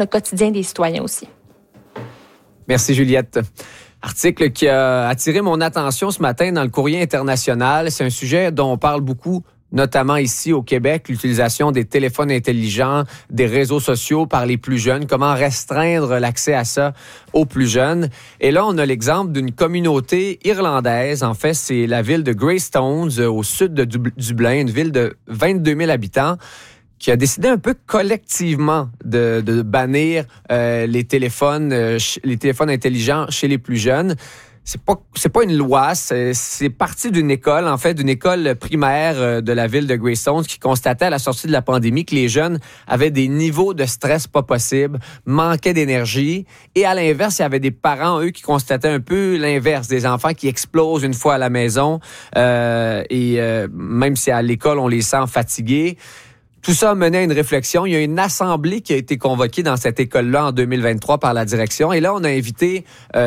le quotidien des citoyens aussi. Merci Juliette. Article qui a attiré mon attention ce matin dans le Courrier international. C'est un sujet dont on parle beaucoup, notamment ici au Québec, l'utilisation des téléphones intelligents, des réseaux sociaux par les plus jeunes, comment restreindre l'accès à ça aux plus jeunes. Et là, on a l'exemple d'une communauté irlandaise. En fait, c'est la ville de Greystones, au sud de Dublin, une ville de 22 000 habitants, qui a décidé un peu collectivement de bannir les téléphones intelligents chez les plus jeunes. C'est pas une loi, c'est parti d'une école, en fait, d'une école primaire de la ville de Greystones qui constatait à la sortie de la pandémie que les jeunes avaient des niveaux de stress pas possibles, manquaient d'énergie. Et à l'inverse, il y avait des parents, eux, qui constataient un peu l'inverse, des enfants qui explosent une fois à la maison même si à l'école, on les sent fatigués. Tout ça menait à une réflexion. Il y a une assemblée qui a été convoquée dans cette école-là en 2023 par la direction. Et là, on a invité,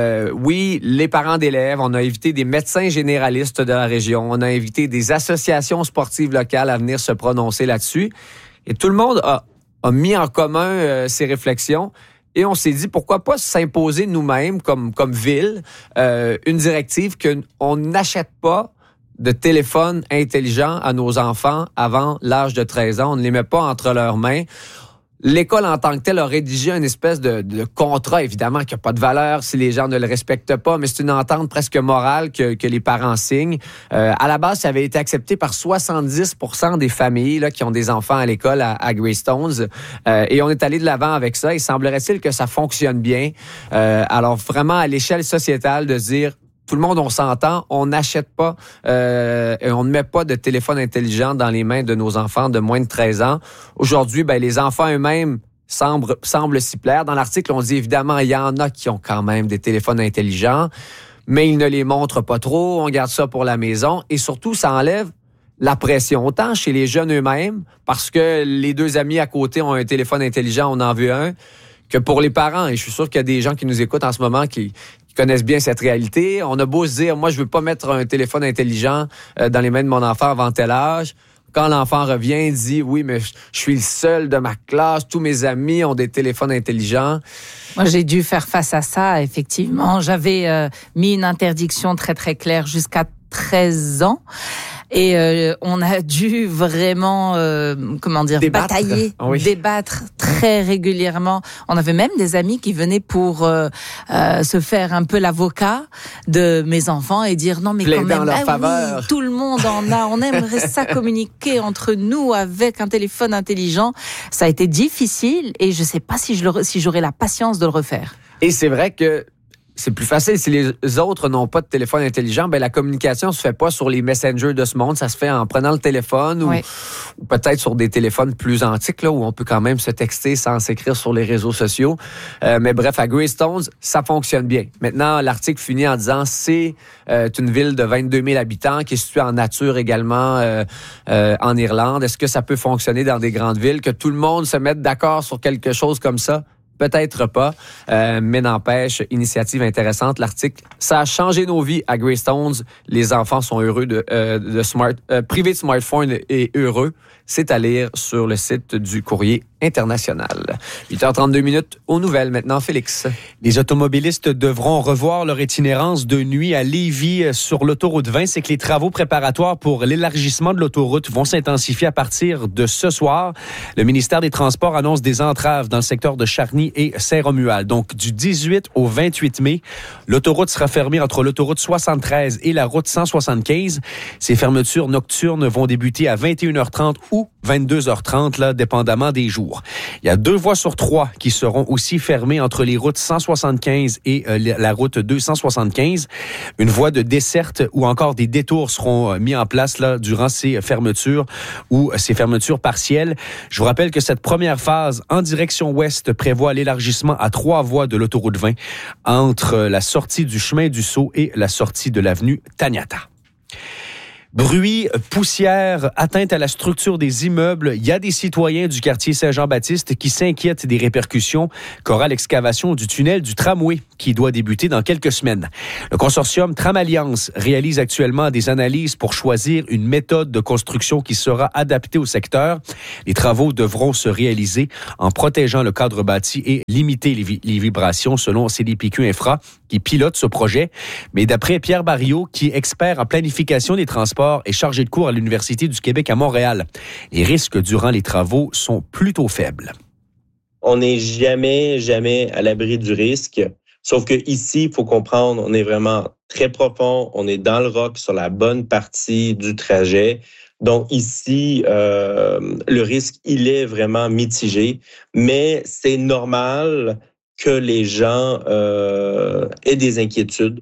les parents d'élèves, on a invité des médecins généralistes de la région, on a invité des associations sportives locales à venir se prononcer là-dessus. Et tout le monde a mis en commun ces réflexions. Et on s'est dit, pourquoi pas s'imposer nous-mêmes, comme ville, une directive qu'on n'achète pas de téléphone intelligent à nos enfants avant l'âge de 13 ans. On ne les met pas entre leurs mains. L'école en tant que telle a rédigé une espèce de contrat, évidemment, qui n'a pas de valeur si les gens ne le respectent pas, mais c'est une entente presque morale que les parents signent. À la base, ça avait été accepté par 70% des familles là, qui ont des enfants à l'école à Greystones. Et on est allé de l'avant avec ça. Il semblerait-il que ça fonctionne bien. Alors, vraiment, à l'échelle sociétale, de se dire, tout le monde, on s'entend, on n'achète pas, et on ne met pas de téléphone intelligent dans les mains de nos enfants de moins de 13 ans. Aujourd'hui, les enfants eux-mêmes semblent s'y plaire. Dans l'article, on dit évidemment, il y en a qui ont quand même des téléphones intelligents, mais ils ne les montrent pas trop, on garde ça pour la maison. Et surtout, ça enlève la pression, autant chez les jeunes eux-mêmes, parce que les deux amis à côté ont un téléphone intelligent, on en veut un, que pour les parents. Et je suis sûr qu'il y a des gens qui nous écoutent en ce moment qui connaissent bien cette réalité. On a beau se dire, moi, je veux pas mettre un téléphone intelligent dans les mains de mon enfant avant tel âge. Quand l'enfant revient, il dit, oui, mais je suis le seul de ma classe, tous mes amis ont des téléphones intelligents. Moi, j'ai dû faire face à ça, effectivement. J'avais mis une interdiction très, très claire jusqu'à 13 ans. Et on a dû vraiment, batailler, débattre très régulièrement. On avait même des amis qui venaient pour se faire un peu l'avocat de mes enfants et dire non mais quand même, oui, tout le monde en a. On aimerait ça communiquer entre nous avec un téléphone intelligent. Ça a été difficile et je sais pas si j'aurai la patience de le refaire. Et c'est vrai que c'est plus facile. Si les autres n'ont pas de téléphone intelligent, la communication se fait pas sur les messengers de ce monde. Ça se fait en prenant le téléphone ou peut-être sur des téléphones plus antiques, là, où on peut quand même se texter sans s'écrire sur les réseaux sociaux. Mais bref, à Greystones, ça fonctionne bien. Maintenant, l'article finit en disant c'est une ville de 22 000 habitants qui est située en nature également en Irlande. Est-ce que ça peut fonctionner dans des grandes villes? Que tout le monde se mette d'accord sur quelque chose comme ça? Peut-être pas, mais n'empêche, initiative intéressante. L'article, ça a changé nos vies à Greystones. Les enfants sont heureux privés de smartphone et heureux. C'est à lire sur le site du Courrier international. 8h32 aux nouvelles maintenant, Félix. Les automobilistes devront revoir leur itinérance de nuit à Lévis sur l'autoroute 20. C'est que les travaux préparatoires pour l'élargissement de l'autoroute vont s'intensifier à partir de ce soir. Le ministère des Transports annonce des entraves dans le secteur de Charny et Saint-Romuald. Donc, du 18 au 28 mai, l'autoroute sera fermée entre l'autoroute 73 et la route 175. Ces fermetures nocturnes vont débuter à 21h30 ou 22h30, là, dépendamment des jours. Il y a 2 voies sur 3 qui seront aussi fermées entre les routes 175 et la route 275. Une voie de desserte ou encore des détours seront mis en place là durant ces fermetures ou ces fermetures partielles. Je vous rappelle que cette première phase en direction ouest prévoit l'élargissement à 3 voies de l'autoroute 20 entre la sortie du chemin du Sceau et la sortie de l'avenue Taniata. Bruit, poussière, atteinte à la structure des immeubles. Il y a des citoyens du quartier Saint-Jean-Baptiste qui s'inquiètent des répercussions qu'aura l'excavation du tunnel du tramway qui doit débuter dans quelques semaines. Le consortium Tram-Alliance réalise actuellement des analyses pour choisir une méthode de construction qui sera adaptée au secteur. Les travaux devront se réaliser en protégeant le cadre bâti et limiter les vibrations selon CDPQ Infra qui pilote ce projet. Mais d'après Pierre Barriot, qui est expert en planification des transports et chargé de cours à l'Université du Québec à Montréal, les risques durant les travaux sont plutôt faibles. On n'est jamais à l'abri du risque. Sauf que ici, il faut comprendre, on est vraiment très profond, on est dans le roc sur la bonne partie du trajet. Donc ici, le risque, il est vraiment mitigé, mais c'est normal que les gens aient des inquiétudes.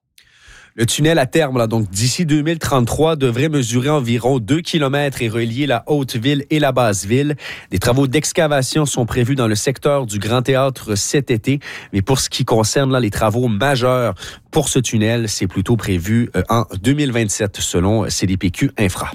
Le tunnel à terme, là, donc d'ici 2033, devrait mesurer environ 2 km et relier la Haute-Ville et la Basse-Ville. Des travaux d'excavation sont prévus dans le secteur du Grand Théâtre cet été. Mais pour ce qui concerne là, les travaux majeurs pour ce tunnel, c'est plutôt prévu en 2027, selon CDPQ Infra.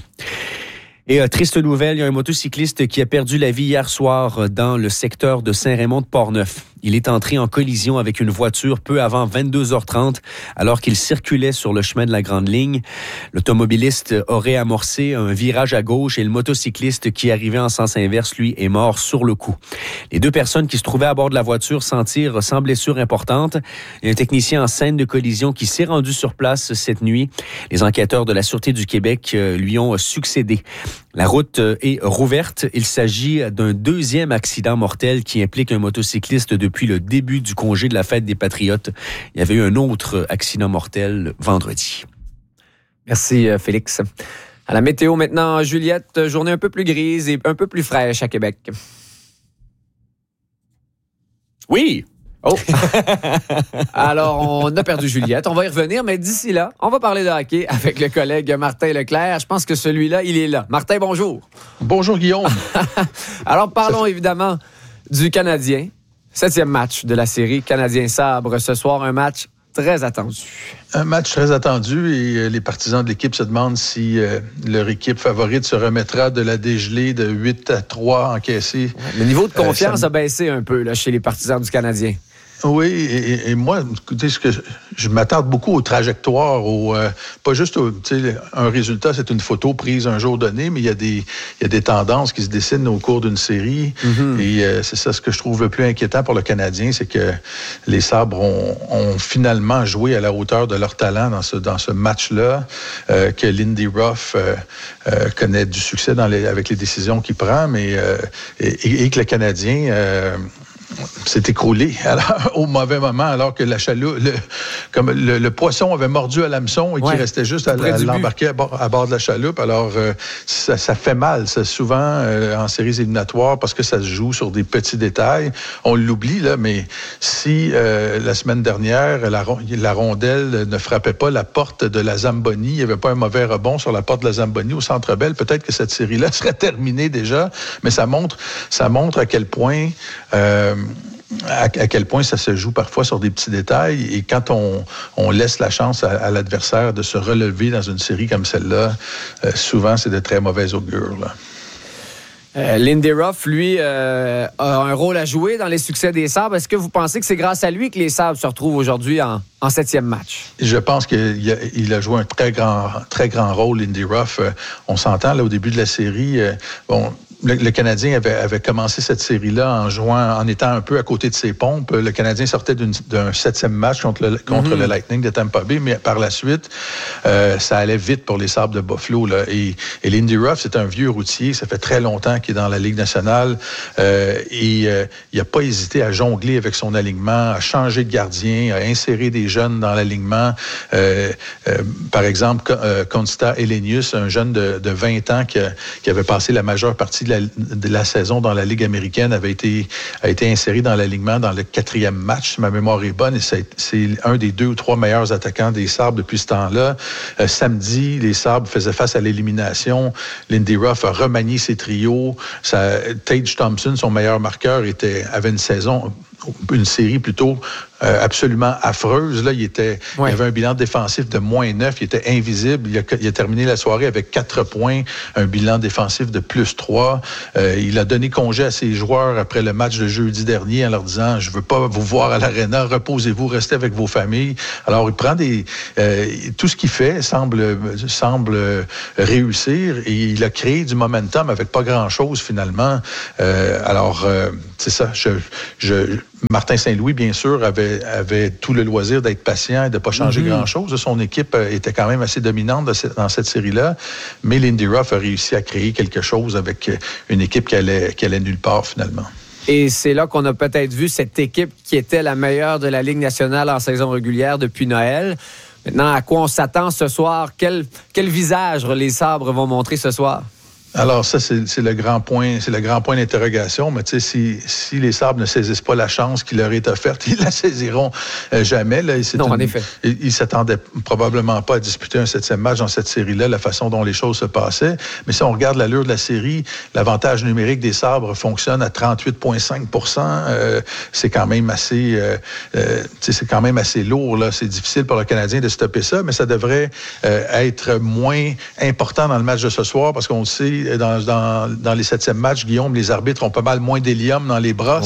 Et triste nouvelle, il y a un motocycliste qui a perdu la vie hier soir dans le secteur de Saint-Raymond-de-Portneuf. Il est entré en collision avec une voiture peu avant 22h30 alors qu'il circulait sur le chemin de la Grande Ligne. L'automobiliste aurait amorcé un virage à gauche et le motocycliste qui arrivait en sens inverse, lui, est mort sur le coup. Les deux personnes qui se trouvaient à bord de la voiture s'en tirent sans blessure importante. Il y a un technicien en scène de collision qui s'est rendu sur place cette nuit. Les enquêteurs de la Sûreté du Québec lui ont succédé. La route est rouverte. Il s'agit d'un deuxième accident mortel qui implique un motocycliste depuis le début du congé de la fête des Patriotes. Il y avait eu un autre accident mortel vendredi. Merci, Félix. À la météo maintenant, Juliette, journée un peu plus grise et un peu plus fraîche à Québec. Oui! Oh! Alors, on a perdu Juliette. On va y revenir, mais d'ici là, on va parler de hockey avec le collègue Martin Leclerc. Je pense que celui-là, il est là. Martin, bonjour. Bonjour, Guillaume. Alors, parlons évidemment du Canadien. 7e match de la série Canadien-Sabre. Ce soir, un match très attendu. Un match très attendu et les partisans de l'équipe se demandent si leur équipe favorite se remettra de la dégelée de 8-3 encaissée. Le niveau de confiance a baissé un peu là, chez les partisans du Canadien. Oui, et moi, écoutez, ce que je m'attarde beaucoup aux trajectoires, pas juste un résultat, c'est une photo prise un jour donné, mais il y a des tendances qui se dessinent au cours d'une série. Mm-hmm. Et c'est ça ce que je trouve le plus inquiétant pour le Canadien, c'est que les Sabres ont finalement joué à la hauteur de leur talent dans ce match-là, que Lindy Ruff connaît du succès avec les décisions qu'il prend, mais et que le Canadien s'est écroulé au mauvais moment, alors que la chaloupe, le poisson avait mordu à l'hameçon et qu'il restait juste à l'embarquer à bord de la chaloupe. Alors, ça fait mal, ça, souvent en séries éliminatoires, parce que ça se joue sur des petits détails. On l'oublie, là, mais si la semaine dernière, la rondelle ne frappait pas la porte de la Zamboni, il n'y avait pas un mauvais rebond sur la porte de la Zamboni au Centre Bell, peut-être que cette série-là serait terminée déjà, mais ça montre à quel point ça se joue parfois sur des petits détails, et quand on laisse la chance à l'adversaire de se relever dans une série comme celle-là, souvent c'est de très mauvais augure, là. Lindy Ruff, lui, a un rôle à jouer dans les succès des Sabres. Est-ce que vous pensez que c'est grâce à lui que les Sabres se retrouvent aujourd'hui en 7e match? Je pense qu'il a joué un très grand rôle, Lindy Ruff. On s'entend là au début de la série. Le Canadien avait commencé cette série-là en étant un peu à côté de ses pompes. Le Canadien sortait d'un 7e match contre le Lightning de Tampa Bay, mais par la suite, ça allait vite pour les Sabres de Buffalo, là. Et Lindy Ruff, c'est un vieux routier. Ça fait très longtemps qu'il est dans la Ligue nationale. Il n'a pas hésité à jongler avec son alignement, à changer de gardien, à insérer des jeunes dans l'alignement. Par exemple, Konsta Elenius, un jeune de 20 ans qui avait passé la majeure partie de la saison dans la Ligue américaine, a été inséré dans l'alignement dans le 4e match, si ma mémoire est bonne, et c'est un des 2 ou 3 meilleurs attaquants des Sabres depuis ce temps-là. Samedi, les Sabres faisaient face à l'élimination. Lindy Ruff a remanié ses trios. Tage Thompson, son meilleur marqueur, avait une série plutôt absolument affreuse. Là, il avait un bilan défensif de -9. Il était invisible. Il a terminé la soirée avec 4 points, un bilan défensif de +3. Il a donné congé à ses joueurs après le match de jeudi dernier en leur disant « Je veux pas vous voir à l'aréna, reposez-vous, restez avec vos familles ». Alors, il prend tout ce qu'il fait semble réussir et il a créé du momentum avec pas grand-chose finalement. C'est ça. Martin Saint-Louis, bien sûr, avait tout le loisir d'être patient et de ne pas changer grand-chose. Son équipe était quand même assez dominante dans cette série-là, mais Lindy Ruff a réussi à créer quelque chose avec une équipe qui allait nulle part, finalement. Et c'est là qu'on a peut-être vu cette équipe qui était la meilleure de la Ligue nationale en saison régulière depuis Noël. Maintenant, à quoi on s'attend ce soir? Quel visage les Sabres vont montrer ce soir? Alors ça, c'est le grand point d'interrogation. Mais tu sais, si les Sabres ne saisissent pas la chance qui leur est offerte, ils la saisiront jamais. Là. En effet. Ils s'attendaient probablement pas à disputer un 7e match dans cette série-là, la façon dont les choses se passaient. Mais si on regarde l'allure de la série, l'avantage numérique des Sabres fonctionne à 38,5 %. C'est quand même assez lourd. Là. C'est difficile pour le Canadien de stopper ça, mais ça devrait être moins important dans le match de ce soir parce qu'on le sait, dans les 7e matchs, Guillaume, les arbitres ont pas mal moins d'hélium dans les bras.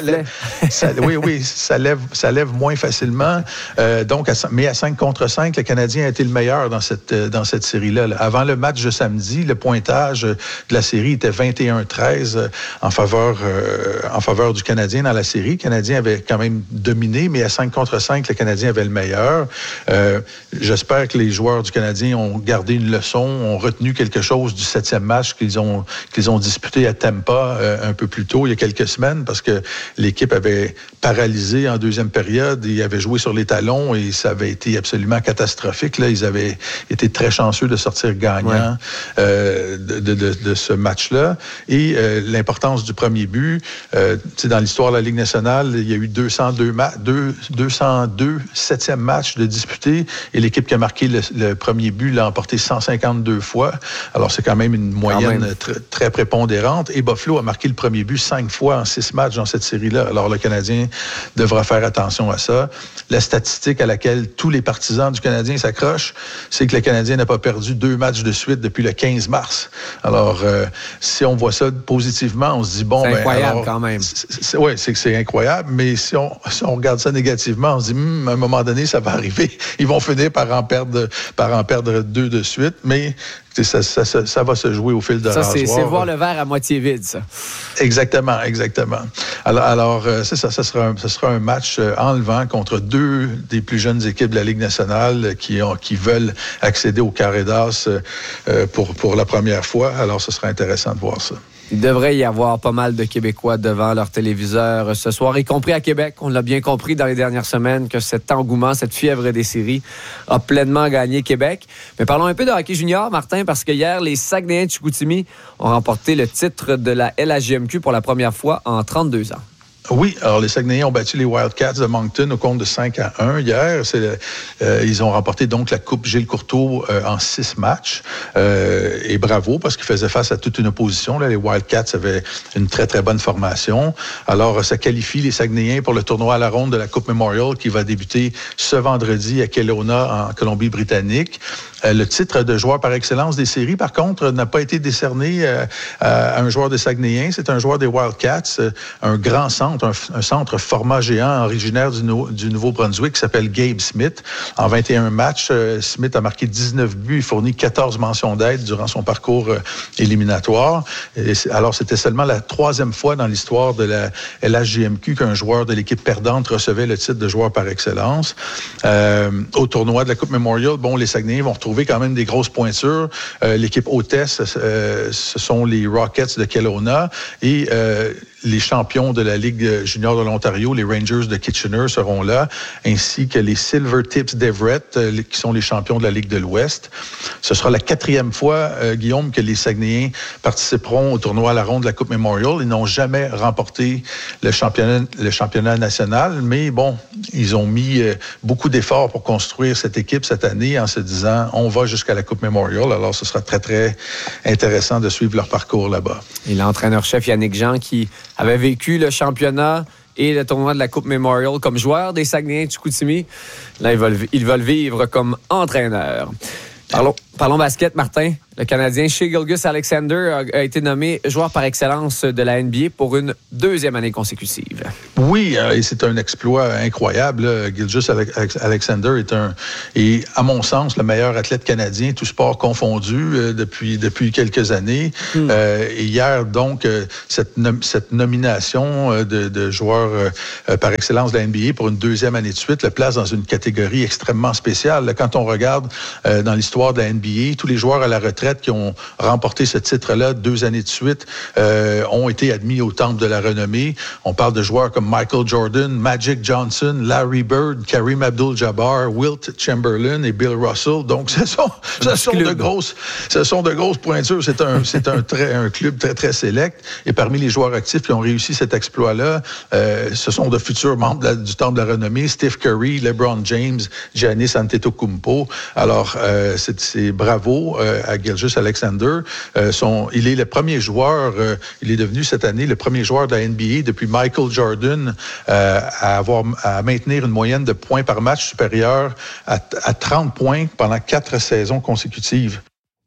Ça lève moins facilement. Mais à 5 contre 5, le Canadien a été le meilleur dans cette série-là. Avant le match de samedi, le pointage de la série était 21-13 en faveur du Canadien dans la série. Le Canadien avait quand même dominé, mais à 5 contre 5, le Canadien avait le meilleur. J'espère que les joueurs du Canadien ont gardé une leçon, ont retenu quelque chose du 7e match qu'ils ont disputé à Tampa un peu plus tôt, il y a quelques semaines, parce que l'équipe avait paralysé en deuxième période. Ils avaient joué sur les talons et ça avait été absolument catastrophique. Là, ils avaient été très chanceux de sortir gagnants de ce match-là. Et l'importance du premier but, dans l'histoire de la Ligue nationale, il y a eu 202 7e matchs de disputés et l'équipe qui a marqué le premier but l'a emporté 152 fois. Alors, c'est quand même une moyenne très prépondérante. Et Buffalo a marqué le premier but 5 fois en 6 matchs dans cette série-là. Alors, le Canadien devra faire attention à ça. La statistique à laquelle tous les partisans du Canadien s'accrochent, c'est que le Canadien n'a pas perdu 2 matchs de suite depuis le 15 mars. Alors, si on voit ça positivement, on se dit, bon... C'est incroyable quand même. Oui, c'est incroyable, mais si on regarde ça négativement, on se dit, à un moment donné, ça va arriver. Ils vont finir par en perdre 2 de suite, mais... Ça va se jouer au fil de rasoir. C'est voir le verre à moitié vide, ça. Exactement. Alors c'est ça, ça sera un match enlevant contre 2 des plus jeunes équipes de la Ligue nationale qui veulent accéder au carré d'as pour la première fois. Alors, ce sera intéressant de voir ça. Il devrait y avoir pas mal de Québécois devant leur téléviseur ce soir, y compris à Québec. On l'a bien compris dans les dernières semaines que cet engouement, cette fièvre des séries a pleinement gagné Québec. Mais parlons un peu de hockey junior, Martin, parce que hier, les Saguenayens de Chicoutimi ont remporté le titre de la LHJMQ pour la première fois en 32 ans. Oui, alors les Saguenayens ont battu les Wildcats de Moncton au compte de 5-1 hier. Ils ont remporté donc la Coupe Gilles Courteau en 6 matchs. Et bravo, parce qu'ils faisaient face à toute une opposition. Là, les Wildcats avaient une très, très bonne formation. Alors, ça qualifie les Saguenayens pour le tournoi à la ronde de la Coupe Memorial qui va débuter ce vendredi à Kelowna, en Colombie-Britannique. Le titre de joueur par excellence des séries, par contre, n'a pas été décerné à un joueur des Saguenayens. C'est un joueur des Wildcats, un grand centre, un centre format géant originaire du Nouveau-Brunswick qui s'appelle Gabe Smith. En 21 matchs, Smith a marqué 19 buts et fourni 14 mentions d'aide durant son parcours éliminatoire. Alors, c'était seulement la 3e fois dans l'histoire de la LHJMQ qu'un joueur de l'équipe perdante recevait le titre de joueur par excellence. Au tournoi de la Coupe Memorial, les Saguenayens vont retrouver quand même des grosses pointures. L'équipe hôtesse, ce sont les Rockets de Kelowna et les champions de la Ligue junior de l'Ontario, les Rangers de Kitchener, seront là, ainsi que les Silver Tips d'Everett, qui sont les champions de la Ligue de l'Ouest. Ce sera la 4e fois, Guillaume, que les Saguenayens participeront au tournoi à la ronde de la Coupe Memorial. Ils n'ont jamais remporté le championnat national, mais ils ont mis beaucoup d'efforts pour construire cette équipe cette année en se disant, on va jusqu'à la Coupe Memorial. Alors, ce sera très, très intéressant de suivre leur parcours là-bas. Et l'entraîneur-chef Yannick Jean, qui avait vécu le championnat et le tournoi de la Coupe Memorial comme joueur des Saguenayens de Chicoutimi. Là, ils veulent vivre comme entraîneur. Parlons basket, Martin. Le Canadien Shai Gilgeous-Alexander a été nommé joueur par excellence de la NBA pour une deuxième année consécutive. Oui, et c'est un exploit incroyable. Gilgeous-Alexander est, à mon sens, le meilleur athlète canadien, tout sport confondu, depuis quelques années. Et hier, donc, cette nomination de joueur par excellence de la NBA pour une deuxième année de suite le place dans une catégorie extrêmement spéciale. Quand on regarde dans l'histoire de la NBA, tous les joueurs à la retraite qui ont remporté ce titre-là 2 années de suite ont été admis au Temple de la renommée. On parle de joueurs comme Michael Jordan, Magic Johnson, Larry Bird, Kareem Abdul-Jabbar, Wilt Chamberlain et Bill Russell. Donc, ce sont de grosses pointures. C'est un club très, très sélect. Et parmi les joueurs actifs qui ont réussi cet exploit-là, ce sont de futurs membres du Temple de la renommée, Steph Curry, LeBron James, Giannis Antetokounmpo. Alors, c'est bravo à Gilgeous-Alexander. Il est le premier joueur, il est devenu cette année le premier joueur de la NBA depuis Michael Jordan à maintenir une moyenne de points par match supérieure à 30 points pendant 4 saisons consécutives.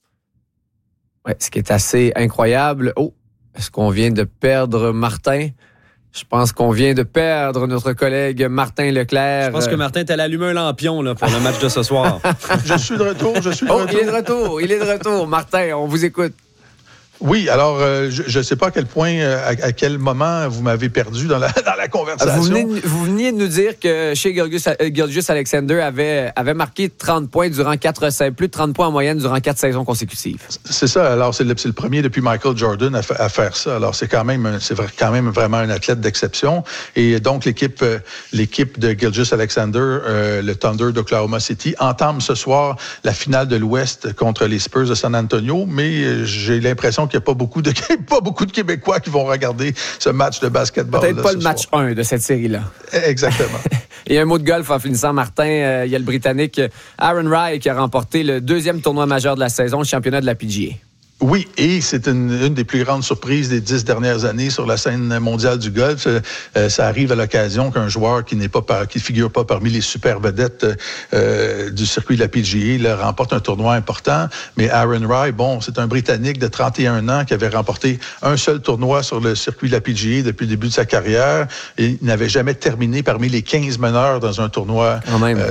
Ouais, ce qui est assez incroyable. Oh, est-ce qu'on vient de perdre Martin? Je pense qu'on vient de perdre notre collègue Martin Leclerc. Je pense que Martin est allé allumer un lampion là, pour le match de ce soir. Je suis de retour. Il est de retour. Martin, on vous écoute. Oui, alors, je ne sais pas à quel point, à quel moment vous m'avez perdu dans la conversation. Vous veniez de nous dire que Shai Gilgeous-Alexander avait marqué 30 points durant plus de 30 points en moyenne durant 4 saisons consécutives. C'est ça. Alors, c'est le premier depuis Michael Jordan à faire ça. Alors, c'est quand même vraiment un athlète d'exception. Et donc, l'équipe de Gilgeous-Alexander, le Thunder d'Oklahoma City, entame ce soir la finale de l'Ouest contre les Spurs de San Antonio. Mais j'ai l'impression qu'il n'y a pas beaucoup de Québécois qui vont regarder ce match de basketball. Peut-être pas le match 1 de cette série-là. Exactement. Et un mot de golf en finissant, Martin. Il y a le Britannique Aaron Rai qui a remporté le 2e tournoi majeur de la saison, le championnat de la PGA. Oui, et c'est une des plus grandes surprises des 10 dernières années sur la scène mondiale du golf. Ça arrive à l'occasion qu'un joueur qui figure pas parmi les super vedettes du circuit de la PGA remporte un tournoi important. Mais Aaron Rai, c'est un Britannique de 31 ans qui avait remporté un seul tournoi sur le circuit de la PGA depuis le début de sa carrière. Et il n'avait jamais terminé parmi les 15 meneurs dans un tournoi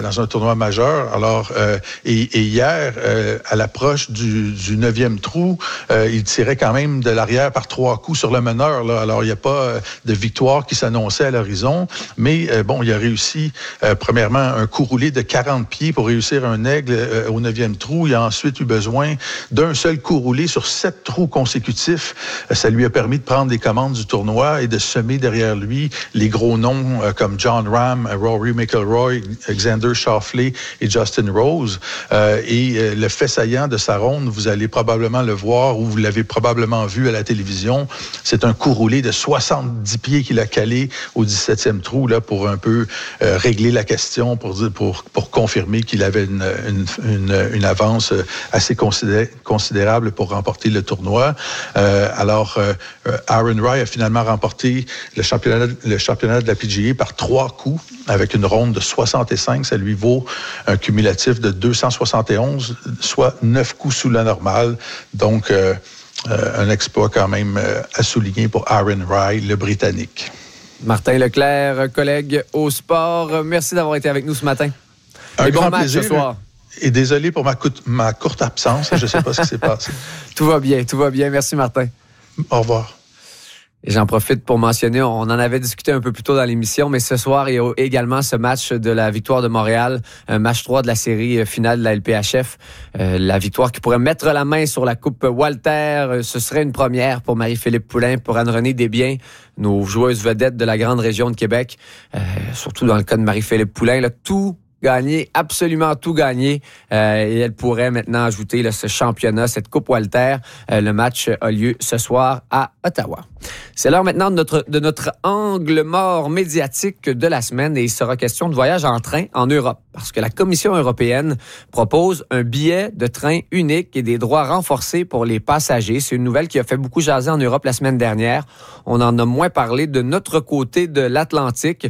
majeur. Alors, et hier, à l'approche du 9e trou, il tirait quand même de l'arrière par 3 coups sur le meneur. Là. Alors, il n'y a pas de victoire qui s'annonçait à l'horizon. Mais il a réussi, premièrement, un coup roulé de 40 pieds pour réussir un aigle au 9e trou. Il a ensuite eu besoin d'un seul coup roulé sur 7 trous consécutifs. Ça lui a permis de prendre les commandes du tournoi et de semer derrière lui les gros noms comme John Rahm, Rory McIlroy, Xander Schauffele et Justin Rose. Et le fait saillant de sa ronde, vous allez probablement le voir ou vous l'avez probablement vu à la télévision, c'est un coup roulé de 70 pieds qu'il a calé au 17e trou là, pour un peu régler la question, pour confirmer qu'il avait une avance assez considérable pour remporter le tournoi. Alors, Aaron Rai a finalement remporté le championnat de la PGA par 3 coups avec une ronde de 65. Ça lui vaut un cumulatif de 271, soit 9 coups sous la normale. Donc, un exploit quand même à souligner pour Aaron Rai, le Britannique. Martin Leclerc, collègue au sport, merci d'avoir été avec nous ce matin. Un grand plaisir ce soir. Et désolé pour ma courte absence. Je ne sais pas ce qui s'est passé. Tout va bien. Merci, Martin. Au revoir. Et j'en profite pour mentionner, on en avait discuté un peu plus tôt dans l'émission, mais ce soir, il y a également ce match de la victoire de Montréal, match 3 de la série finale de la LPHF. La victoire qui pourrait mettre la main sur la Coupe Walter. Ce serait une première pour Marie-Philippe Poulin, pour Anne-Renée Desbiens, nos joueuses vedettes de la grande région de Québec. Surtout dans le cas de Marie-Philippe Poulin, là, tout gagner, absolument tout gagner. Et elle pourrait maintenant ajouter là, ce championnat, cette Coupe Walter. Le match a lieu ce soir à Ottawa. C'est l'heure maintenant de notre angle mort médiatique de la semaine et il sera question de voyage en train en Europe. Parce que la Commission européenne propose un billet de train unique et des droits renforcés pour les passagers. C'est une nouvelle qui a fait beaucoup jaser en Europe la semaine dernière. On en a moins parlé de notre côté de l'Atlantique.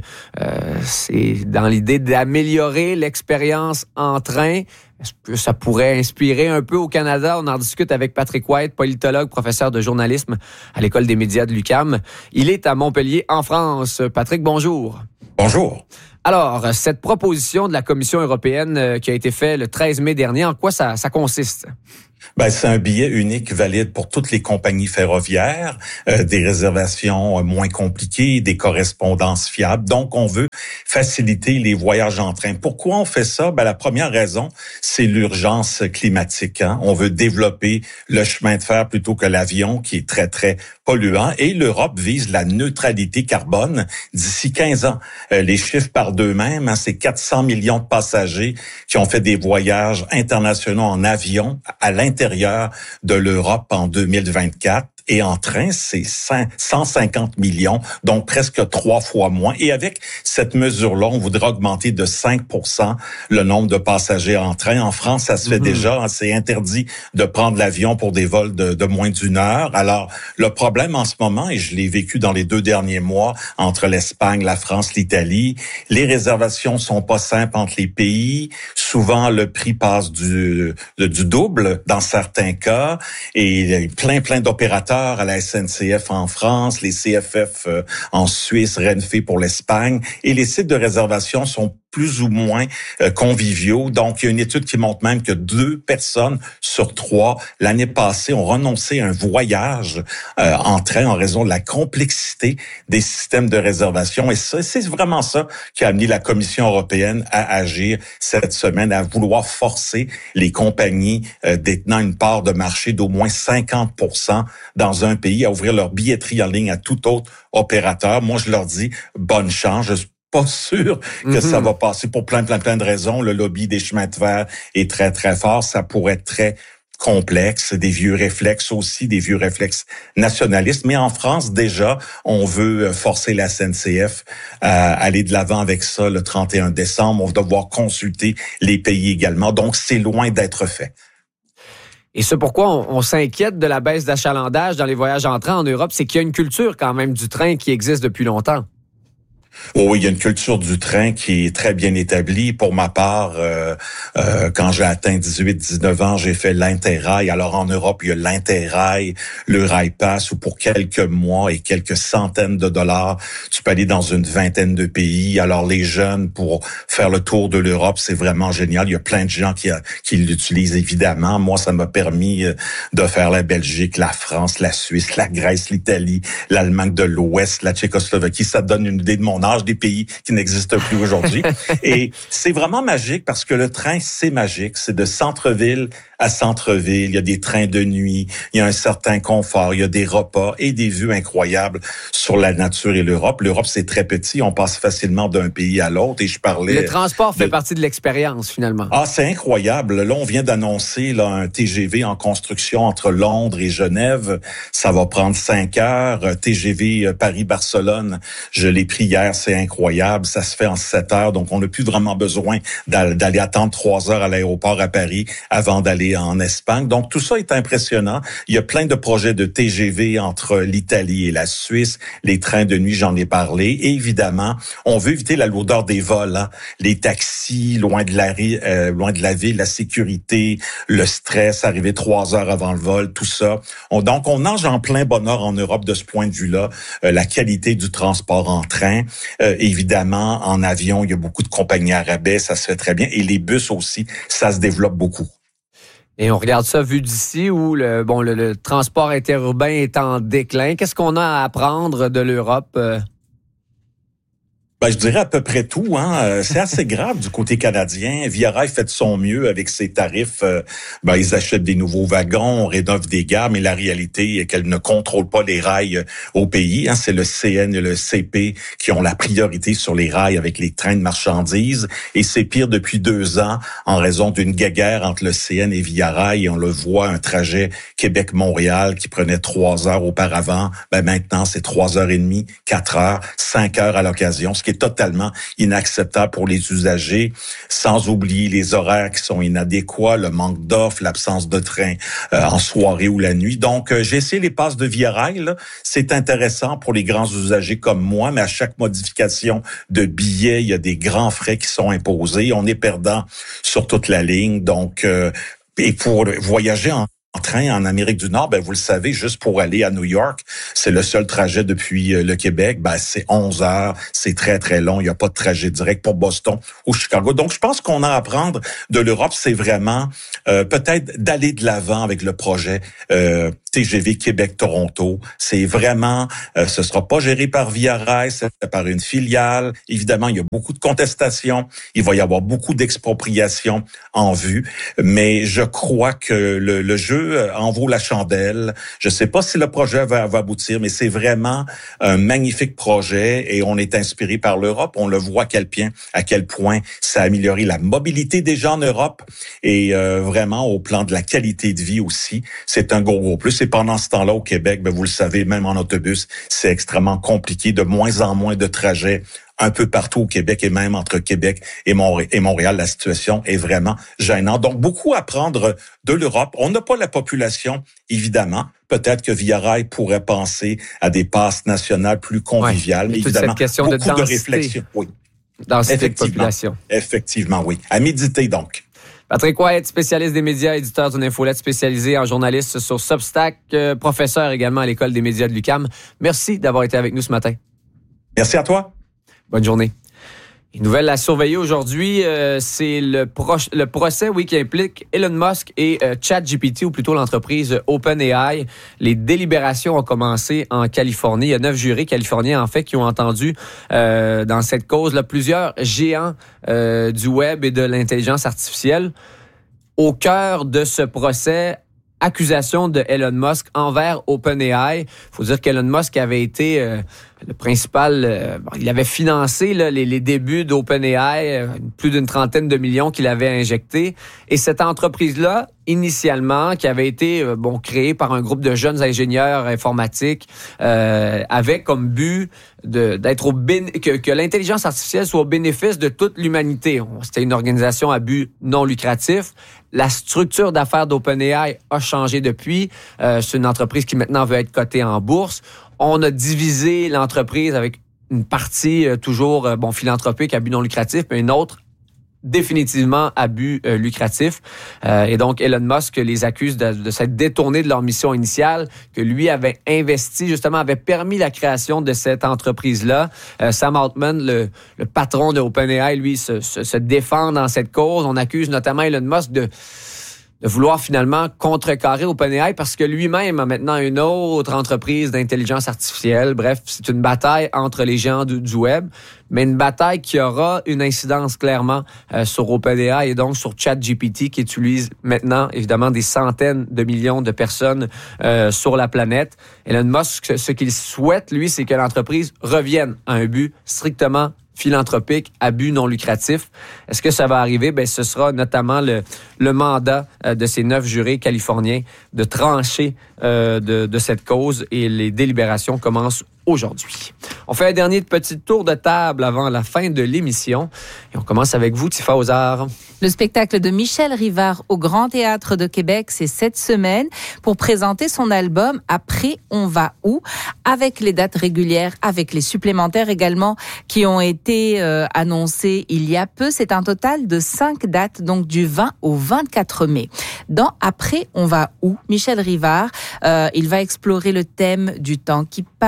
C'est dans l'idée d'améliorer l'expérience en train. Est-ce que ça pourrait inspirer un peu au Canada? On en discute avec Patrick White, politologue, professeur de journalisme à l'École des médias de l'UQAM. Il est à Montpellier, en France. Patrick, bonjour. Bonjour. Alors, cette proposition de la Commission européenne qui a été faite le 13 mai dernier, en quoi ça consiste? Ben, c'est un billet unique valide pour toutes les compagnies ferroviaires, des réservations moins compliquées, des correspondances fiables. Donc, on veut faciliter les voyages en train. Pourquoi on fait ça? Ben, la première raison, c'est l'urgence climatique. Hein? On veut développer le chemin de fer plutôt que l'avion, qui est très, très polluant. Et l'Europe vise la neutralité carbone d'ici 15 ans. Les chiffres parlent d'eux-mêmes. Hein? C'est 400 millions de passagers qui ont fait des voyages internationaux en avion à l'intérieur de l'Europe en 2024. Et en train, c'est 150 millions, donc presque 3 fois moins. Et avec cette mesure-là, on voudrait augmenter de 5% le nombre de passagers en train. En France, ça se fait déjà. C'est interdit de prendre l'avion pour des vols de moins d'une heure. Alors, le problème en ce moment, et je l'ai vécu dans les 2 derniers mois, entre l'Espagne, la France, l'Italie, les réservations sont pas simples entre les pays. Souvent, le prix passe du double dans certains cas. Et plein d'opérateurs à la SNCF en France, les CFF en Suisse, Renfe pour l'Espagne. Et les sites de réservation sont plus ou moins conviviaux. Donc, il y a une étude qui montre même que 2 personnes sur 3 l'année passée ont renoncé à un voyage en train en raison de la complexité des systèmes de réservation. Et ça, c'est vraiment ça qui a amené la Commission européenne à agir cette semaine, à vouloir forcer les compagnies détenant une part de marché d'au moins 50% dans un pays à ouvrir leur billetterie en ligne à tout autre opérateur. Moi, je leur dis bonne chance. Je suis pas sûr que ça va passer pour plein de raisons. Le lobby des chemins de fer est très, très fort. Ça pourrait être très complexe, des vieux réflexes aussi, des vieux réflexes nationalistes. Mais en France, déjà, on veut forcer la SNCF à aller de l'avant avec ça le 31 décembre. On va devoir consulter les pays également. Donc, c'est loin d'être fait. Et ce pourquoi on s'inquiète de la baisse d'achalandage dans les voyages en train en Europe, c'est qu'il y a une culture quand même du train qui existe depuis longtemps. Oh, oui, il y a une culture du train qui est très bien établie. Pour ma part, quand j'ai atteint 18-19 ans, j'ai fait l'Interrail. Alors en Europe, il y a l'Interrail, le Rail Pass, où pour quelques mois et quelques centaines de dollars, tu peux aller dans une vingtaine de pays. Alors les jeunes, pour faire le tour de l'Europe, c'est vraiment génial. Il y a plein de gens qui l'utilisent évidemment. Moi, ça m'a permis de faire la Belgique, la France, la Suisse, la Grèce, l'Italie, l'Allemagne de l'Ouest, la Tchécoslovaquie. Ça donne une idée de mon âge, des pays qui n'existent plus aujourd'hui. Et c'est vraiment magique parce que le train, c'est magique. C'est de centre-ville à centre-ville. Il y a des trains de nuit. Il y a un certain confort. Il y a des repas et des vues incroyables sur la nature et l'Europe. L'Europe, c'est très petit. On passe facilement d'un pays à l'autre. Et je parlais... Le transport fait partie de l'expérience, finalement. Ah, c'est incroyable. Là, on vient d'annoncer un TGV en construction entre Londres et Genève. Ça va prendre 5 heures. TGV Paris-Barcelone, je l'ai pris hier. C'est incroyable. Ça se fait en 7 heures. Donc, on n'a plus vraiment besoin d'aller attendre 3 heures à l'aéroport à Paris avant d'aller en Espagne. Donc, tout ça est impressionnant. Il y a plein de projets de TGV entre l'Italie et la Suisse. Les trains de nuit, j'en ai parlé. Et évidemment, on veut éviter la lourdeur des vols. Hein. Les taxis, loin de la ville, la sécurité, le stress, arriver 3 heures avant le vol, tout ça. Donc, on nage en plein bonheur en Europe de ce point de vue-là. La qualité du transport en train. Évidemment, en avion, il y a beaucoup de compagnies à rabais, ça se fait très bien. Et les bus aussi, ça se développe beaucoup. Et on regarde ça vu d'ici où le transport interurbain est en déclin. Qu'est-ce qu'on a à apprendre de l'Europe? Je dirais à peu près tout. C'est assez grave du côté canadien. Via Rail fait de son mieux avec ses tarifs. Ils achètent des nouveaux wagons, on rénove des gares, mais la réalité est qu'elle ne contrôle pas les rails au pays. C'est le CN et le CP qui ont la priorité sur les rails avec les trains de marchandises. Et c'est pire depuis 2 ans en raison d'une guéguerre entre le CN et Via Rail. Et on le voit, un trajet Québec-Montréal qui prenait 3 heures auparavant. Maintenant, c'est 3h30, 4 heures, 5 heures à l'occasion, ce qui est totalement inacceptable pour les usagers, sans oublier les horaires qui sont inadéquats, le manque d'offres, l'absence de train en soirée ou la nuit. Donc, j'ai essayé les passes de Via Rail. C'est intéressant pour les grands usagers comme moi, mais à chaque modification de billet, il y a des grands frais qui sont imposés. On est perdant sur toute la ligne. Donc, et pour voyager en train en Amérique du Nord, vous le savez, juste pour aller à New York, c'est le seul trajet depuis le Québec. C'est 11 heures, c'est très, très long. Il n'y a pas de trajet direct pour Boston ou Chicago. Donc, je pense qu'on a à apprendre de l'Europe, c'est vraiment peut-être d'aller de l'avant avec le projet TGV Québec-Toronto. C'est vraiment, ce sera pas géré par Via Rail, c'est par une filiale. Évidemment, il y a beaucoup de contestations. Il va y avoir beaucoup d'expropriations en vue. Mais je crois que le jeu en vaut la chandelle. Je sais pas si le projet va aboutir, mais c'est vraiment un magnifique projet et on est inspiré par l'Europe. On le voit à quel point ça a amélioré la mobilité des gens en Europe et vraiment au plan de la qualité de vie aussi. C'est un gros plus. Et pendant ce temps-là, au Québec, vous le savez, même en autobus, c'est extrêmement compliqué. De moins en moins de trajets un peu partout au Québec et même entre Québec et Montréal, la situation est vraiment gênante. Donc, beaucoup à prendre de l'Europe. On n'a pas la population, évidemment. Peut-être que Via Rail pourrait penser à des passes nationales plus conviviales. Mais évidemment, cette question beaucoup de réflexion. Oui. Densité de population. Effectivement, oui. À méditer, donc. Patrick White, spécialiste des médias, éditeur d'une infolette spécialisée en journaliste sur Substack, professeur également à l'École des médias de l'UQAM. Merci d'avoir été avec nous ce matin. Merci à toi. Bonne journée. Une nouvelle à surveiller aujourd'hui, c'est le procès qui implique Elon Musk et ChatGPT, ou plutôt l'entreprise OpenAI. Les délibérations ont commencé en Californie. Il y a 9 jurés californiens, en fait, qui ont entendu dans cette cause là, plusieurs géants du web et de l'intelligence artificielle. Au cœur de ce procès, accusation de Elon Musk envers OpenAI. Il faut dire qu'Elon Musk avait été le principal... il avait financé les débuts d'OpenAI, plus d'une 30aine de millions qu'il avait injectés. Et cette entreprise-là, initialement, qui avait été créée par un groupe de jeunes ingénieurs informatiques, avait comme but d'être que l'intelligence artificielle soit au bénéfice de toute l'humanité. C'était une organisation à but non lucratif. La structure d'affaires d'OpenAI a changé depuis. C'est une entreprise qui maintenant veut être cotée en bourse. On a divisé l'entreprise avec une partie toujours philanthropique à but non lucratif, mais une autre définitivement à but lucratif. Et donc, Elon Musk les accuse de s'être détournés de leur mission initiale, que lui avait investi, justement, avait permis la création de cette entreprise-là. Sam Altman, le patron de OpenAI, lui, se défend dans cette cause. On accuse notamment Elon Musk de vouloir finalement contrecarrer OpenAI parce que lui-même a maintenant une autre entreprise d'intelligence artificielle. Bref, c'est une bataille entre les géants du web, mais une bataille qui aura une incidence clairement sur OpenAI et donc sur ChatGPT qui utilise maintenant évidemment des centaines de millions de personnes sur la planète. Elon Musk, ce qu'il souhaite, lui, c'est que l'entreprise revienne à un but strictement philanthropique à but non lucratif. Est-ce que ça va arriver? Ce sera notamment le mandat de ces 9 jurés californiens de trancher de cette cause et les délibérations commencent aujourd'hui. On fait un dernier petit tour de table avant la fin de l'émission et on commence avec vous, Tifa Ozard. Le spectacle de Michel Rivard au Grand Théâtre de Québec, c'est cette semaine pour présenter son album Après, on va où? Avec les dates régulières, avec les supplémentaires également qui ont été annoncés il y a peu. C'est un total de 5 dates, donc du 20 au 24 mai. Dans Après, on va où? Michel Rivard, il va explorer le thème du temps qui passe, le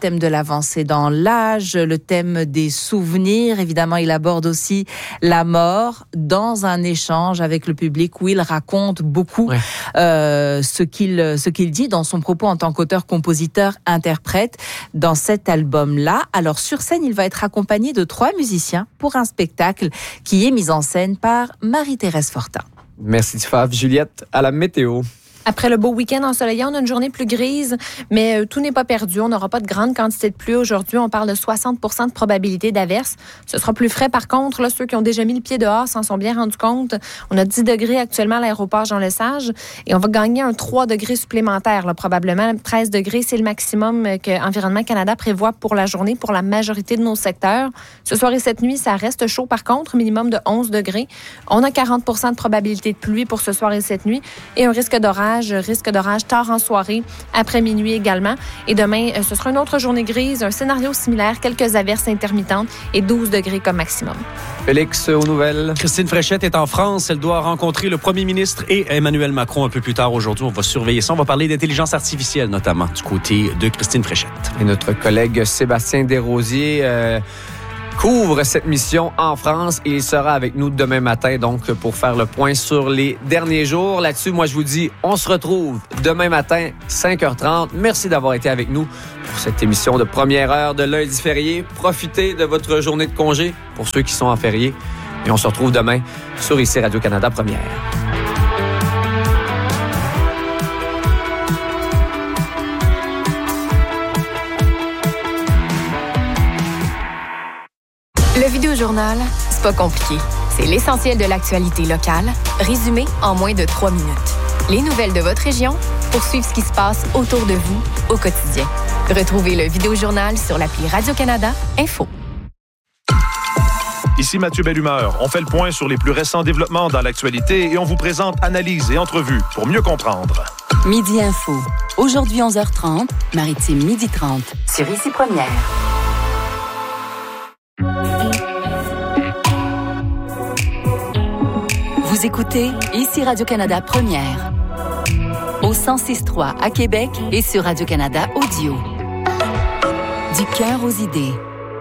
thème de l'avancée dans l'âge, le thème des souvenirs. Évidemment, il aborde aussi la mort dans un échange avec le public où il raconte beaucoup ce qu'il dit dans son propos en tant qu'auteur, compositeur, interprète dans cet album-là. Alors sur scène, il va être accompagné de 3 musiciens pour un spectacle qui est mis en scène par Marie-Thérèse Fortin. Merci Tiffaf. Juliette, à la météo. Après le beau week-end ensoleillé, on a une journée plus grise, mais tout n'est pas perdu. On n'aura pas de grande quantité de pluie aujourd'hui. On parle de 60% de probabilité d'averse. Ce sera plus frais. Par contre, là, ceux qui ont déjà mis le pied dehors s'en sont bien rendus compte. On a 10 degrés actuellement à l'aéroport Jean-Lesage et on va gagner un 3 degrés supplémentaire, là, probablement. 13 degrés, c'est le maximum que Environnement Canada prévoit pour la journée pour la majorité de nos secteurs. Ce soir et cette nuit, ça reste chaud par contre, minimum de 11 degrés. On a 40% de probabilité de pluie pour ce soir et cette nuit et un risque d'orage tard en soirée, après minuit également. Et demain, ce sera une autre journée grise, un scénario similaire, quelques averses intermittentes et 12 degrés comme maximum. Félix, aux nouvelles. Christine Fréchette est en France. Elle doit rencontrer le premier ministre et Emmanuel Macron un peu plus tard aujourd'hui. On va surveiller ça. On va parler d'intelligence artificielle, notamment, du côté de Christine Fréchette. Et notre collègue Sébastien Desrosiers couvre cette mission en France et il sera avec nous demain matin donc pour faire le point sur les derniers jours. Là-dessus, moi je vous dis, on se retrouve demain matin 5h30. Merci d'avoir été avec nous pour cette émission de première heure de lundi férié. Profitez de votre journée de congé pour ceux qui sont en férié et on se retrouve demain sur ici Radio-Canada Première. Le Vidéojournal, c'est pas compliqué. C'est l'essentiel de l'actualité locale, résumé en moins de 3 minutes. Les nouvelles de votre région pour suivre ce qui se passe autour de vous au quotidien. Retrouvez le Vidéojournal sur l'appli Radio-Canada Info. Ici Mathieu Bellumeur. On fait le point sur les plus récents développements dans l'actualité et on vous présente analyses et entrevues pour mieux comprendre. Midi Info. Aujourd'hui 11h30, Maritime 12h30. Sur Ici Première. Vous écoutez Ici Radio-Canada Première. Au 106.3 à Québec et sur Radio-Canada Audio. Du cœur aux idées.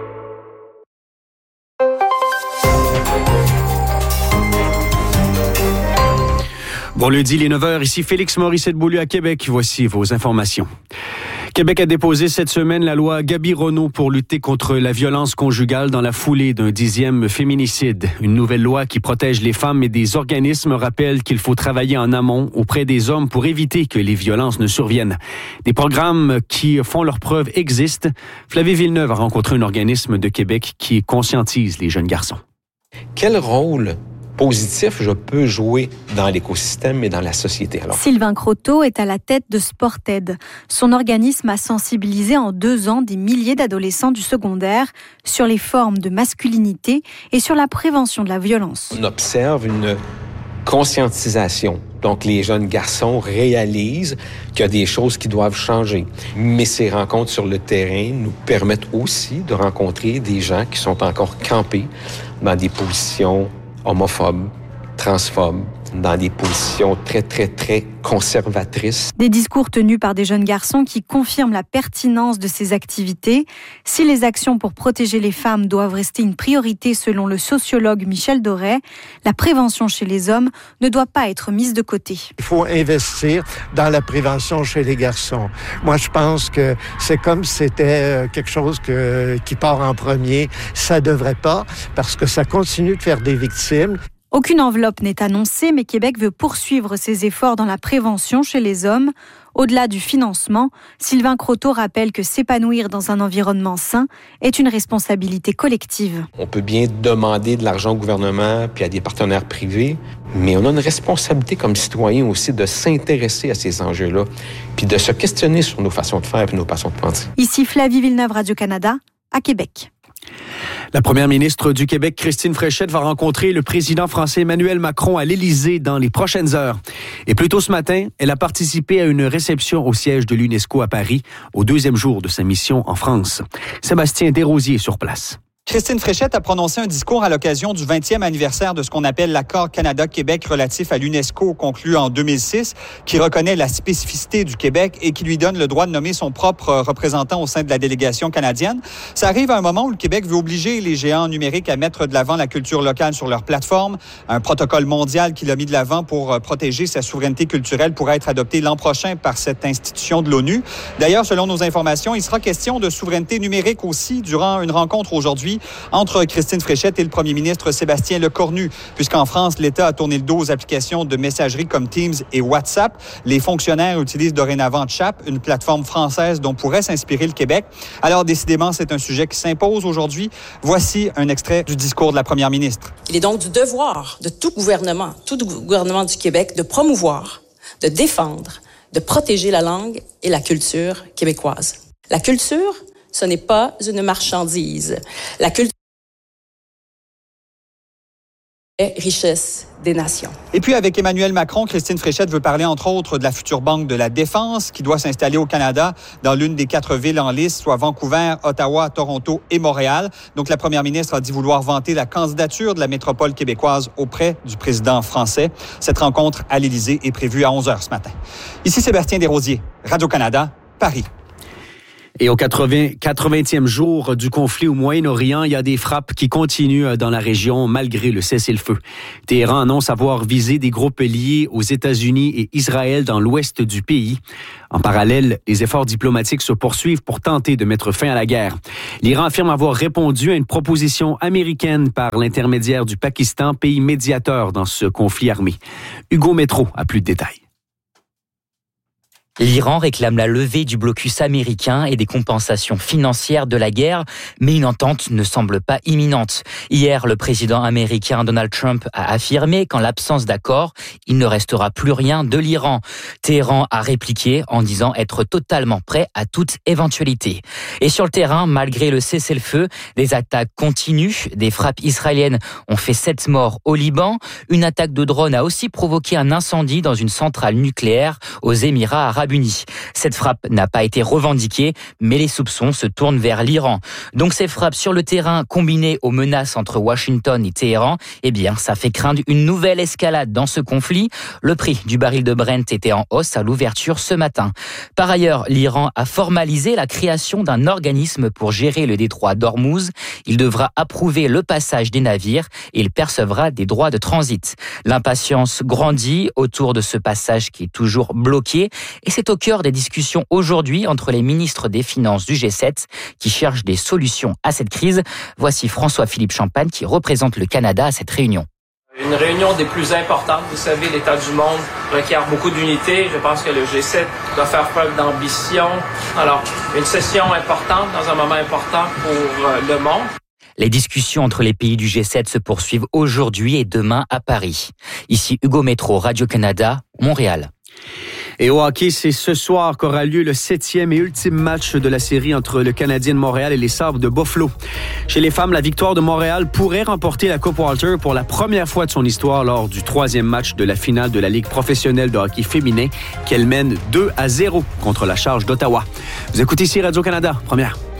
Bon lundi, les 9h, ici Félix Morissette-Beaulieu à Québec. Voici vos informations. Québec a déposé cette semaine la loi Gabi-Renaud pour lutter contre la violence conjugale dans la foulée d'un 10e féminicide. Une nouvelle loi qui protège les femmes et des organismes rappelle qu'il faut travailler en amont auprès des hommes pour éviter que les violences ne surviennent. Des programmes qui font leurs preuves existent. Flavie Villeneuve a rencontré un organisme de Québec qui conscientise les jeunes garçons. Quel rôle positif je peux jouer dans l'écosystème et dans la société? Alors, Sylvain Croteau est à la tête de Sported. Son organisme a sensibilisé en 2 ans des milliers d'adolescents du secondaire sur les formes de masculinité et sur la prévention de la violence. on observe une conscientisation. Donc, les jeunes garçons réalisent qu'il y a des choses qui doivent changer. Mais ces rencontres sur le terrain nous permettent aussi de rencontrer des gens qui sont encore campés dans des positions homophobes, transphobes, dans des positions très, très, très conservatrices. Des discours tenus par des jeunes garçons qui confirment la pertinence de ces activités. Si les actions pour protéger les femmes doivent rester une priorité selon le sociologue Michel Doré, la prévention chez les hommes ne doit pas être mise de côté. Il faut investir dans la prévention chez les garçons. Moi, je pense que c'est comme si c'était quelque chose qui part en premier. Ça devrait pas, parce que ça continue de faire des victimes. Aucune enveloppe n'est annoncée, mais Québec veut poursuivre ses efforts dans la prévention chez les hommes. Au-delà du financement, Sylvain Croteau rappelle que s'épanouir dans un environnement sain est une responsabilité collective. On peut bien demander de l'argent au gouvernement puis à des partenaires privés, mais on a une responsabilité comme citoyen aussi de s'intéresser à ces enjeux-là puis de se questionner sur nos façons de faire et nos façons de penser. Ici Flavie Villeneuve, Radio-Canada, à Québec. La première ministre du Québec, Christine Fréchette, va rencontrer le président français Emmanuel Macron à l'Élysée dans les prochaines heures. Et plus tôt ce matin, elle a participé à une réception au siège de l'UNESCO à Paris, au 2e jour de sa mission en France. Sébastien Desrosiers sur place. Christine Fréchette a prononcé un discours à l'occasion du 20e anniversaire de ce qu'on appelle l'accord Canada-Québec relatif à l'UNESCO conclu en 2006, qui reconnaît la spécificité du Québec et qui lui donne le droit de nommer son propre représentant au sein de la délégation canadienne. Ça arrive à un moment où le Québec veut obliger les géants numériques à mettre de l'avant la culture locale sur leur plateforme. Un protocole mondial qu'il a mis de l'avant pour protéger sa souveraineté culturelle pourrait être adopté l'an prochain par cette institution de l'ONU. D'ailleurs, selon nos informations, il sera question de souveraineté numérique aussi durant une rencontre aujourd'hui entre Christine Fréchette et le premier ministre Sébastien Lecornu, puisqu'en France, l'État a tourné le dos aux applications de messagerie comme Teams et WhatsApp. Les fonctionnaires utilisent dorénavant Chap, une plateforme française dont pourrait s'inspirer le Québec. Alors, décidément, c'est un sujet qui s'impose aujourd'hui. Voici un extrait du discours de la première ministre. Il est donc du devoir de tout gouvernement du Québec, de promouvoir, de défendre, de protéger la langue et la culture québécoise. La culture, ce n'est pas une marchandise. La culture est richesse des nations. Et puis, avec Emmanuel Macron, Christine Fréchette veut parler, entre autres, de la future Banque de la Défense qui doit s'installer au Canada dans l'une des 4 villes en liste, soit Vancouver, Ottawa, Toronto et Montréal. Donc, la première ministre a dit vouloir vanter la candidature de la métropole québécoise auprès du président français. Cette rencontre à l'Élysée est prévue à 11h ce matin. Ici Sébastien Desrosiers, Radio-Canada, Paris. Et au 80e jour du conflit au Moyen-Orient, il y a des frappes qui continuent dans la région malgré le cessez-le-feu. Téhéran annonce avoir visé des groupes liés aux États-Unis et Israël dans l'ouest du pays. En parallèle, les efforts diplomatiques se poursuivent pour tenter de mettre fin à la guerre. L'Iran affirme avoir répondu à une proposition américaine par l'intermédiaire du Pakistan, pays médiateur dans ce conflit armé. Hugo Métro a plus de détails. L'Iran réclame la levée du blocus américain et des compensations financières de la guerre, mais une entente ne semble pas imminente. Hier, le président américain Donald Trump a affirmé qu'en l'absence d'accord, il ne restera plus rien de l'Iran. Téhéran a répliqué en disant être totalement prêt à toute éventualité. Et sur le terrain, malgré le cessez-le-feu, des attaques continuent. Des frappes israéliennes ont fait 7 morts au Liban. Une attaque de drone a aussi provoqué un incendie dans une centrale nucléaire aux Émirats arabes unis. Cette frappe n'a pas été revendiquée, mais les soupçons se tournent vers l'Iran. Donc ces frappes sur le terrain combinées aux menaces entre Washington et Téhéran, eh bien ça fait craindre une nouvelle escalade dans ce conflit. Le prix du baril de Brent était en hausse à l'ouverture ce matin. Par ailleurs, l'Iran a formalisé la création d'un organisme pour gérer le détroit d'Ormuz. Il devra approuver le passage des navires et il percevra des droits de transit. L'impatience grandit autour de ce passage qui est toujours bloqué. Et c'est au cœur des discussions aujourd'hui entre les ministres des Finances du G7 qui cherchent des solutions à cette crise. Voici François-Philippe Champagne qui représente le Canada à cette réunion. Une réunion des plus importantes. Vous savez, l'état du monde requiert beaucoup d'unité. Je pense que le G7 doit faire preuve d'ambition. Alors, une session importante dans un moment important pour le monde. Les discussions entre les pays du G7 se poursuivent aujourd'hui et demain à Paris. Ici Hugo Métro, Radio-Canada, Montréal. Et au hockey, c'est ce soir qu'aura lieu le 7e et ultime match de la série entre le Canadien de Montréal et les Sabres de Buffalo. Chez les femmes, la victoire de Montréal pourrait remporter la Coupe Walter pour la première fois de son histoire lors du 3e match de la finale de la Ligue professionnelle de hockey féminin qu'elle mène 2-0 contre la Charge d'Ottawa. Vous écoutez ici Radio-Canada, première.